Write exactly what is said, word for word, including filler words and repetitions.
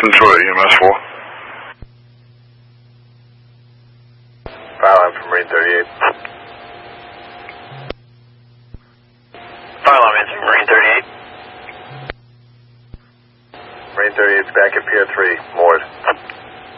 Detroit, E M S four. Fire line from Marine thirty-eight. Fire line answering Marine thirty-eight. Marine thirty-eight's back at Pier three, moored.